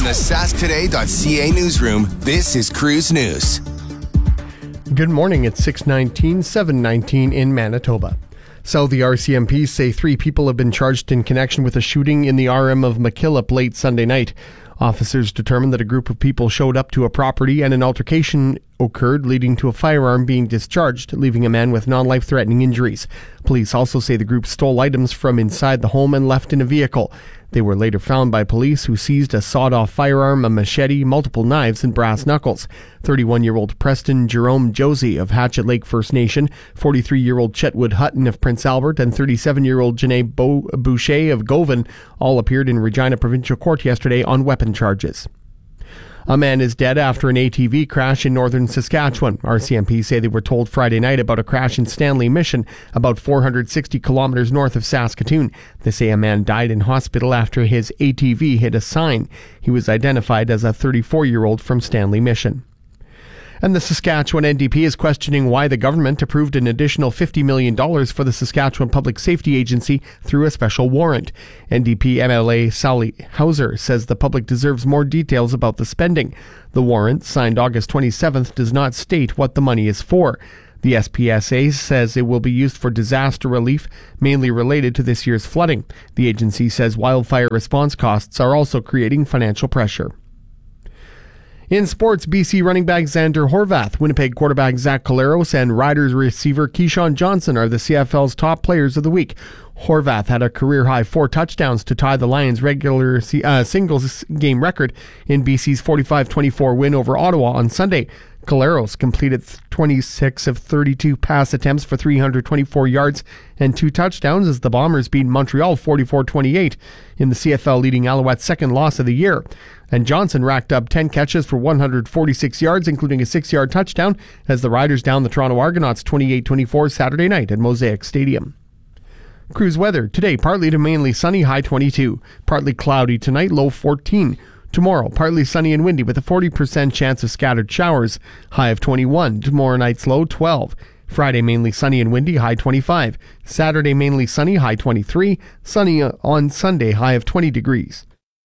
the sasktoday.ca newsroom, this is Cruise News. Good morning, it's 6:19, 7:19 in Manitoba. So the RCMP say 3 people have been charged in connection with a shooting in the RM of McKillop late Sunday night. Officers determined that a group of people showed up to a property and an altercation occurred, leading to a firearm being discharged, leaving a man with non-life-threatening injuries. Police also say the group stole items from inside the home and left in a vehicle. They were later found by police, who seized a sawed-off firearm, a machete, multiple knives, and brass knuckles. 31-year-old Preston Jerome Josie of Hatchet Lake First Nation, 43-year-old Chetwood Hutton of Prince Albert, and 37-year-old Janae Boucher of Govan all appeared in Regina Provincial Court yesterday on weapon charges. A man is dead after an ATV crash in northern Saskatchewan. RCMP say they were told Friday night about a crash in Stanley Mission, about 460 kilometers north of Saskatoon. They say a man died in hospital after his ATV hit a sign. He was identified as a 34-year-old from Stanley Mission. And the Saskatchewan NDP is questioning why the government approved an additional $50 million for the Saskatchewan Public Safety Agency through a special warrant. NDP MLA Sally Hauser says the public deserves more details about the spending. The warrant, signed August 27th, does not state what the money is for. The SPSA says it will be used for disaster relief, mainly related to this year's flooding. The agency says wildfire response costs are also creating financial pressure. In sports, BC running back Xander Horvath, Winnipeg quarterback Zach Collaros, and Riders receiver Keyshawn Johnson are the CFL's top players of the week. Horvath had a career-high 4 touchdowns to tie the Lions' regular singles game record in BC's 45-24 win over Ottawa on Sunday. Collaros completed 26 of 32 pass attempts for 324 yards and 2 touchdowns as the Bombers beat Montreal 44-28 in the CFL, leading Alouette's second loss of the year. And Johnson racked up 10 catches for 146 yards, including a 6-yard touchdown, as the Riders downed the Toronto Argonauts 28-24 Saturday night at Mosaic Stadium. Cruise weather. Today, partly to mainly sunny, high 22. Partly cloudy tonight, low 14. Tomorrow, partly sunny and windy with a 40% chance of scattered showers, high of 21. Tomorrow night's low 12. Friday, mainly sunny and windy, high 25. Saturday, mainly sunny, high 23. Sunny on Sunday, high of 20 degrees.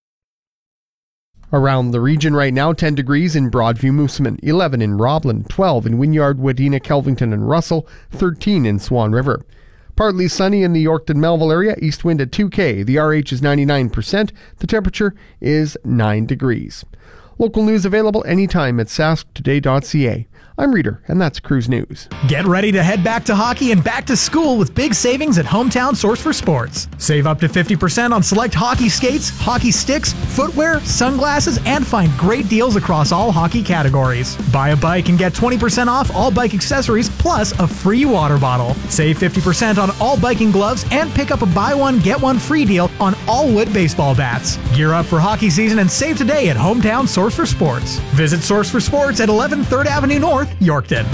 Around the region right now, 10 degrees in Broadview, Moosomin, 11 in Roblin, 12 in Wynyard, Wadena, Kelvington, and Russell, 13 in Swan River. Partly sunny in the Yorkton-Melville area, east wind at 2K. The RH is 99%. The temperature is 9 degrees. Local news available anytime at sasktoday.ca. I'm Reader, and that's Cruise News. Get ready to head back to hockey and back to school with big savings at Hometown Source for Sports. Save up to 50% on select hockey skates, hockey sticks, footwear, sunglasses, and find great deals across all hockey categories. Buy a bike and get 20% off all bike accessories plus a free water bottle. Save 50% on all biking gloves and pick up a buy one, get one free deal on all wood baseball bats. Gear up for hockey season and save today at Hometown Source for Sports. Visit Source for Sports at 11 3rd Avenue North, Yorkton.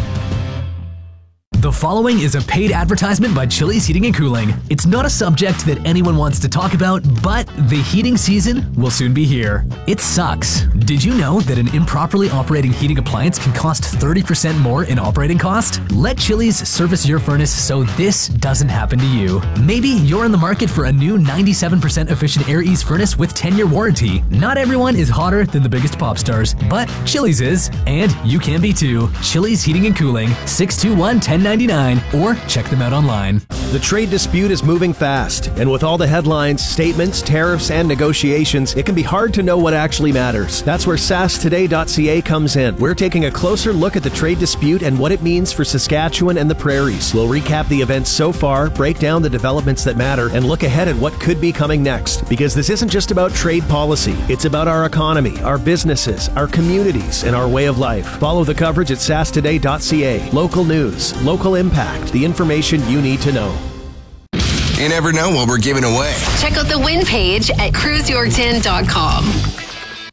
The following is a paid advertisement by Chili's Heating and Cooling. It's not a subject that anyone wants to talk about, but the heating season will soon be here. It sucks. Did you know that an improperly operating heating appliance can cost 30% more in operating cost? Let Chili's service your furnace so this doesn't happen to you. Maybe you're in the market for a new 97% efficient Air Ease furnace with 10-year warranty. Not everyone is hotter than the biggest pop stars, but Chili's is, and you can be too. Chili's Heating and Cooling, 621-1099, or check them out online. The trade dispute is moving fast, and with all the headlines, statements, tariffs, and negotiations, it can be hard to know what actually matters. That's where sasktoday.ca comes in. We're taking a closer look at the trade dispute and what it means for Saskatchewan and the prairies. We'll recap the events so far, break down the developments that matter, and look ahead at what could be coming next. Because this isn't just about trade policy, it's about our economy, our businesses, our communities, and our way of life. Follow the coverage at sasktoday.ca. Local news, local impact, the information you need to know. You never know what we're giving away. Check out the win page at cruiseyorkton.com.